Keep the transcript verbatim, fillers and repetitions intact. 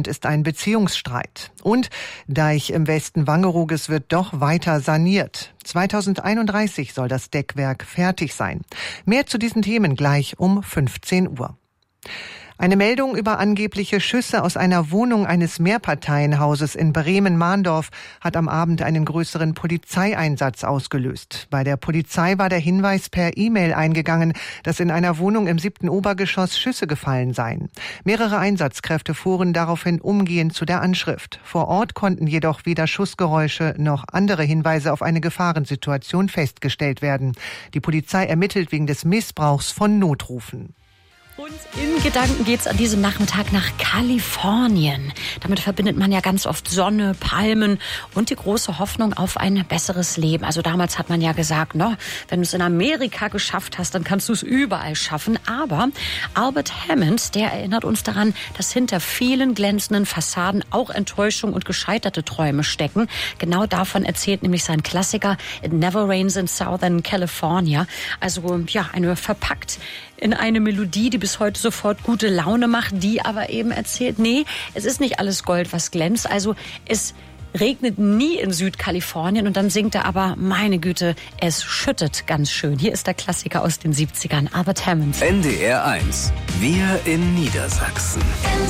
Hintergrund ist ein Beziehungsstreit. Und Deich im Westen Wangerooges wird doch weiter saniert. zweitausendeinunddreißig soll das Deckwerk fertig sein. Mehr zu diesen Themen gleich um fünfzehn Uhr. Eine Meldung über angebliche Schüsse aus einer Wohnung eines Mehrparteienhauses in Bremen-Mahndorf hat am Abend einen größeren Polizeieinsatz ausgelöst. Bei der Polizei war der Hinweis per E-Mail eingegangen, dass in einer Wohnung im siebten Obergeschoss Schüsse gefallen seien. Mehrere Einsatzkräfte fuhren daraufhin umgehend zu der Anschrift. Vor Ort konnten jedoch weder Schussgeräusche noch andere Hinweise auf eine Gefahrensituation festgestellt werden. Die Polizei ermittelt wegen des Missbrauchs von Notrufen. Und in Gedanken geht's an diesem Nachmittag nach Kalifornien. Damit verbindet man ja ganz oft Sonne, Palmen und die große Hoffnung auf ein besseres Leben. Also damals hat man ja gesagt, no, wenn du es in Amerika geschafft hast, dann kannst du es überall schaffen. Aber Albert Hammond, der erinnert uns daran, dass hinter vielen glänzenden Fassaden auch Enttäuschung und gescheiterte Träume stecken. Genau davon erzählt nämlich sein Klassiker It Never Rains in Southern California. Also ja, eine verpackt in eine Melodie, die bis heute sofort gute Laune macht, die aber eben erzählt, nee, es ist nicht alles Gold, was glänzt. Also es regnet nie in Südkalifornien und dann singt er aber, meine Güte, es schüttet ganz schön. Hier ist der Klassiker aus den siebzigern, Albert Hammond. N D R eins, wir in Niedersachsen.